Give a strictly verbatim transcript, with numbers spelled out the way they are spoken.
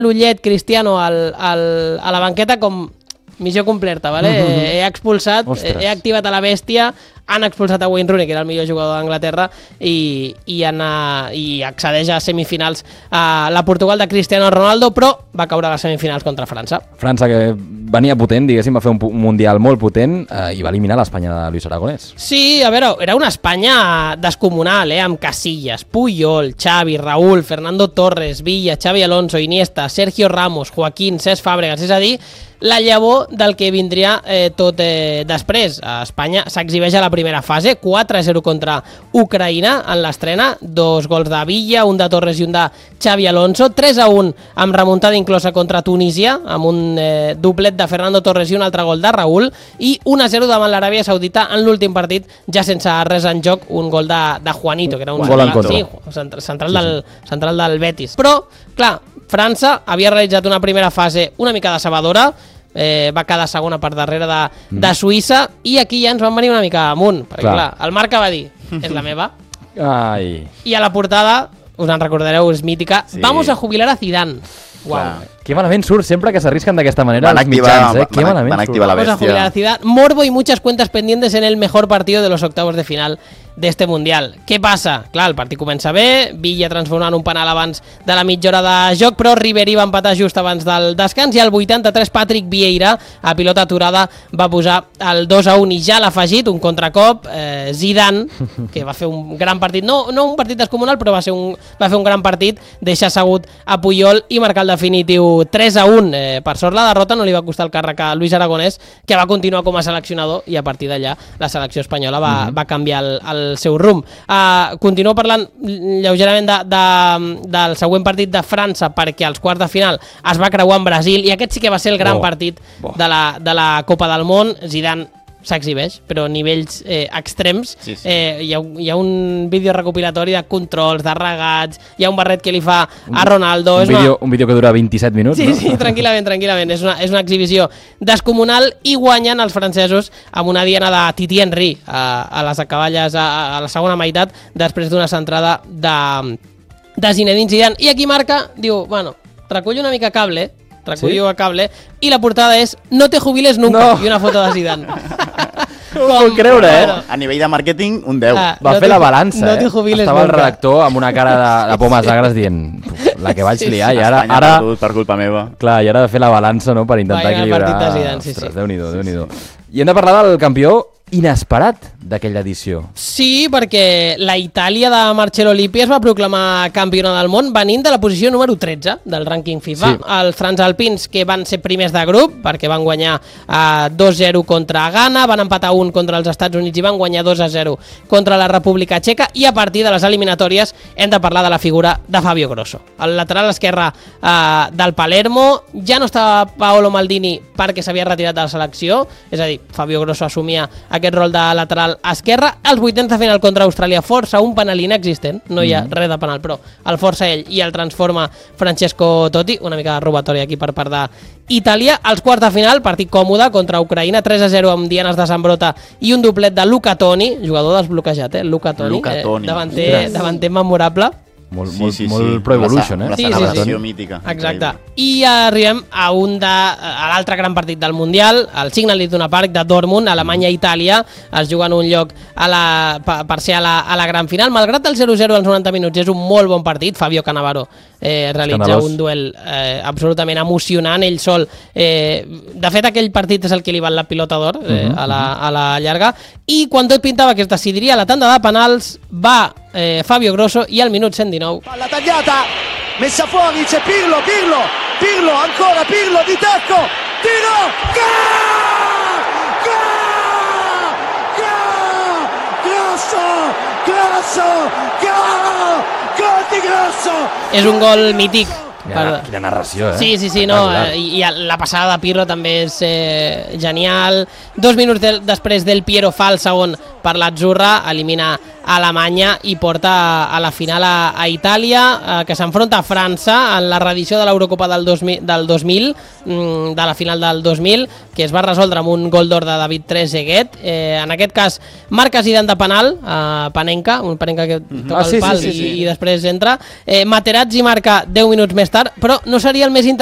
l'ullet Cristiano al, al, a la banqueta com missió completa, ¿vale? Mm-hmm. He expulsat, Ostres. he activat a la bèstia, han expulsat a Wayne Rooney, que era el millor jugador d'Anglaterra, i, i, han, i accedeix a semifinals a la Portugal de Cristiano Ronaldo, però va caure a les semifinals contra França. França, que venia potent, diguéssim, va fer un, un mundial molt potent eh, i va eliminar l'Espanya de Luis Aragonès. Sí, a veure, era una Espanya descomunal, eh, amb Casillas, Puyol, Xavi, Raúl, Fernando Torres, Villa, Xavi Alonso, Iniesta, Sergio Ramos, Joaquín, Cesc Fàbregas, és a dir, la llavor del que vindria eh, tot eh, després. A Espanya s'exhibeix a la primera fase, quatre a zero contra Ucraïna en l'estrena, dos gols de Villa, un de Torres i un de Xavi Alonso, tres a un amb remuntada inclosa contra Tunísia, amb un eh, doblet de Fernando Torres i un altre gol de Raúl, i un a zero davant l'Aràbia Saudita en l'últim partit, ja sense res en joc, un gol de, de Juanito, que era un gol en contra. Sí, central, central, del, central del Betis. Però, clar, França havia realitzat una primera fase una mica decebedora, eh, va quedar segona per darrere de, de Suïssa, i aquí ja ens van venir una mica amunt, perquè clar, clar el Marca va dir, és la meva, Ai. i a la portada, us en recordareu, és mítica, sí. Vamos a jubilar a Zidane. Uau. Que malament surt sempre que s'arrisquen d'aquesta manera els mitjans, eh? Que malament van activar la Vamos a jubilar a Zidane. Morbo y muchas cuentas pendientes en el mejor partido de los octavos de final de este Mundial. Què passa? Clar, el partit comença bé, Villa transformant un penal abans de la mitja hora de joc, però Ribéry va empatar just abans del descans, i al vuitanta-tres Patrick Vieira, a pilota aturada, va posar el dos a un, i ja l'ha afegit, un contracop, eh, Zidane, que va fer un gran partit, no, no un partit descomunal, però va, ser un, va fer un gran partit, deixar assegut a Puyol i marcar el definitiu tres a un. Eh, per sort la derrota no li va costar el càrrec a Luis Aragonès, que va continuar com a seleccionador, i a partir d'allà la selecció espanyola va, mm-hmm. va canviar el, el seu rumb. Uh, continuo parlant lleugerament de, de, del següent partit de França, perquè als quarts de final es va creuar amb Brasil, i aquest sí que va ser el gran oh. partit oh. De, la, de la Copa del Món. Zidane s'exhibeix, però a nivells eh, extrems. Sí, sí. Eh, hi, ha, hi ha un vídeo recopilatori de controls, de regats, hi ha un barret que li fa a Ronaldo. Un, és vídeo, una... un vídeo que dura vint-i-set minuts, sí, no? Sí, tranquil·lament, tranquil·lament. És una, és una exhibició descomunal, i guanyen els francesos amb una diana de Titi Henry a, a les acaballes a, a la segona meitat, després d'una centrada de, de Zinedine Zidane. I aquí Marca diu, bueno, recullo una mica cable, recullo sí? a cable, i la portada és No te jubiles nunca, no. I una foto de Zidane. Com, Com creure, eh? Bueno, a nivell de màrqueting, un deu. Ah, va no fer la balança, no eh? Estava nunca. El redactor amb una cara de, de pomes agres dient la que vaig sí, liar, sí, i ara... Espanya ara perdut per culpa meva. Clar, i ara de fer la balança, no?, per intentar Vaig equilibrar... partit de Zidane, sí, Ostres, sí. Déu-n'hi-do, Déu-n'hi-do. I hem de parlar del campió inesperat d'aquella edició. Sí, perquè la Itàlia de Marcello Lippi es va proclamar campiona del món venint de la posició número tretze del rànquing FIFA. Sí. Els transalpins, que van ser primers de grup, perquè van guanyar eh, dos a zero contra Ghana, van empatar un contra els Estats Units i van guanyar dos a zero contra la República Txeca, i a partir de les eliminatòries hem de parlar de la figura de Fabio Grosso. El lateral esquerre eh, del Palermo, ja no estava Paolo Maldini perquè s'havia retirat de la selecció, és a dir, Fabio Grosso assumia aquest rol de lateral esquerre. Els vuitens de final contra Austràlia força un penal inexistent, no hi ha mm. res de penal, però el força ell i el transforma Francesco Totti, una mica de robatori aquí per part d'Itàlia. Als quarts de final, partit còmode contra Ucraïna, tres a zero amb dianes de Zambrota i un doblet de Luca Toni, jugador desbloquejat, eh? Luca Toni, Luca Toni. Eh, davanter, davanter memorable. Molt, sí, molt, sí, sí. molt Pro Evolution, eh? Una sí, celebració sí, sí. mítica. Exacte. I arribem a un de a l'altre gran partit del Mundial, el Signal Iduna Park de Dortmund, Alemanya-Itàlia. Es juguen un lloc a la, per ser a la, a la gran final. Malgrat el zero a zero als noranta minuts, és un molt bon partit. Fabio Cannavaro eh, realitza Escandalós. un duel eh, absolutament emocionant, ell sol. Eh, de fet, aquell partit és el que li val la pilota d'or eh, uh -huh. a, la, a la llarga. I quan tot pintava que es decidiria la tanda de penals, va eh, Fabio Grosso, i al minut cent dinou... Palla tagliata, messa fuori, c'è Pirlo, Pirlo, Pirlo, ancora Pirlo di tacco, tiro, gol! Gol! Gol! Grosso! Grosso! Gol! Gol di Grosso! És un gol mític. Quina, quina narració, eh? Sí, sí, sí, no, eh, i, i la passada de Pirlo també és eh, genial. Dos minuts de, després del Piero fa el segon per l'Azzurra, elimina a Alemanya i porta a la final a, a Itàlia, eh, que s'enfronta a França en la reedició de l'Eurocopa del, dos mil, del dos mil, mm, de la final del dos mil, que es va resoldre amb un gol d'or de David Trezeguet. Eh, en aquest cas, marca Zidane de penal, eh, Panenka, un Panenka que toca ah, sí, el pal sí, sí, sí. I, i després entra. Eh, Materazzi marca deu minuts més tard, Clar, però no seria el més interessant